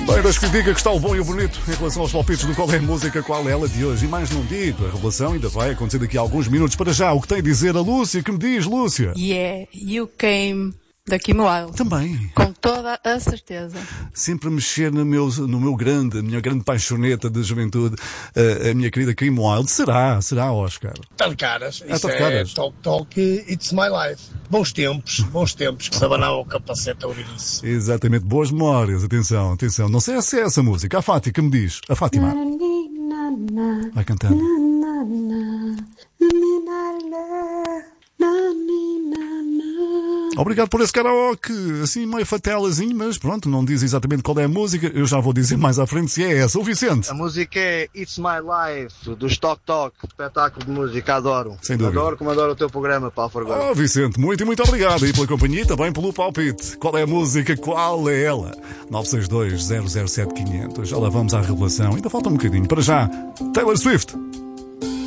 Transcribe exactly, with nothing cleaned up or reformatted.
Bem, das que diga que está o bom e o bonito em relação aos palpites do Qual é a Música, Qual é ela de hoje. E mais não digo, a revelação ainda vai acontecer daqui a alguns minutos. Para já, o que tem a dizer a Lúcia, que me diz, Lúcia? Yeah, You Came, da Kim Wilde. Também. Com toda a certeza. Sempre a mexer no meu, no meu grande, a minha grande paixoneta de juventude, a, a minha querida Kim Wilde. Será? Será, Oscar? Está de caras. Ah, Isso tá de é caras. Talk Talk It's My Life. Bons tempos, bons tempos que se abanava o capacete a ouvir isso. Exatamente, boas memórias. Atenção, atenção. Não sei se é essa música. A Fátima me diz. A Fátima. Vai cantando. Obrigado por esse karaoke, assim meio fatelazinho, mas pronto, não diz exatamente qual é a música, eu já vou dizer mais à frente se é essa. O Vicente. A música é It's My Life, do Stock Talk, espetáculo de música, adoro. Sem dúvida. Adoro como adoro o teu programa, Paulo Fargão. Oh, Vicente, muito e muito obrigado aí pela companhia e também pelo palpite. Qual é a música, qual é ela? nove seis dois zero zero sete quinhentos. Já lá vamos à revelação, ainda falta um bocadinho. Para já, Taylor Swift.